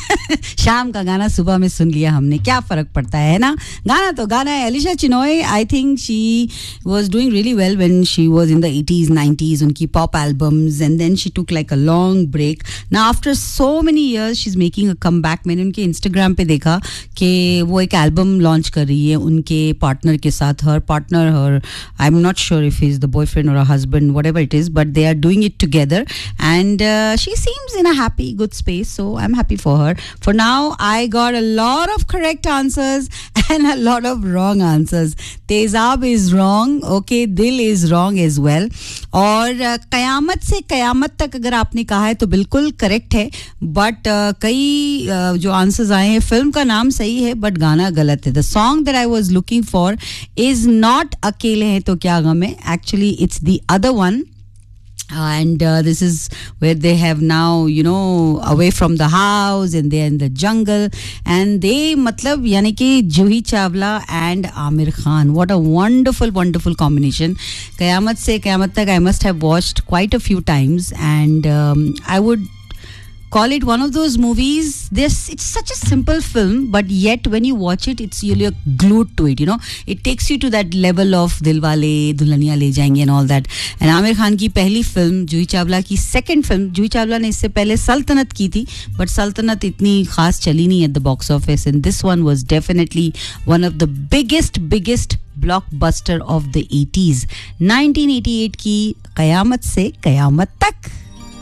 शाम का गाना सुबह में सुन लिया हमने, क्या फर्क पड़ता है ना. गाना तो गाना है. Alisha Chinoy, I think she was doing really well when she was in the 80s 90s, उनकी pop albums, and then she took like a long break. Now after so many years she's making a comeback. मैंने उनके Instagram पे देखा कि वो एक album launch कर रही है उनके पार्टनर के साथ. her partner, I'm not sure if he's the boyfriend or a husband, whatever it is, but they are doing it together, and she seems in a happy good space, so I'm happy for her. For now I got a lot of correct answers and a lot of wrong answers. तेजाब is wrong, okay, दिल is wrong as well. और कयामत से कयामत तक अगर आपने कहा है तो बिल्कुल करेक्ट है, बट कई जो आंसर्स आए हैं, फिल्म का नाम सही है बट गाना गलत है. The song that I was looking for is not अकेले हैं तो क्या गम है. Actually it's the other one. And this is where they have now, you know, away from the house and they're in the jungle, and they matlab yani ki Juhi Chawla and Amir Khan, what a wonderful combination. Qayamat se Qayamat tak I must have watched quite a few times, and I would call it one of those movies. It's such a simple film, but yet when you watch it, you're glued to it, you know. It takes you to that level of Dilwale Dulhaniya Le Jayenge and all that. And Amir Khan की पहली film, Juhi Chawla की second film. Juhi Chawla ने इससे पहले सल्तनत की थी, but सल्तनत इतनी खास चली नहीं at the box office, and this one was definitely one of the biggest blockbuster of the 80s. 1988 की कयामत से कयामत तक.